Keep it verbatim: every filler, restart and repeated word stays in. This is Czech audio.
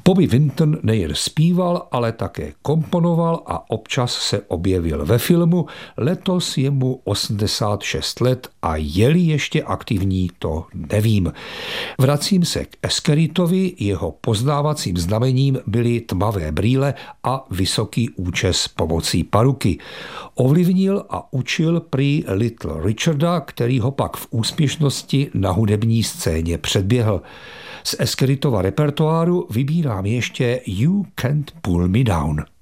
Bobby Vinton nejen zpíval, ale také komponoval a občas se objevil ve filmu. Letos je mu osmdesát šest let a je-li ještě aktivní, to nevím. Vracím se k Eskeritovi, jeho poznávacím znamením byly tmavé brýle a vysoký účes pomocí paruky. Ovlivnil a učil prý Little Richarda, který ho pak v úspěšnosti na hudební scéně předběhl. Z Eskeritova repertoáru vybírám ještě You Can't Pull Me Down.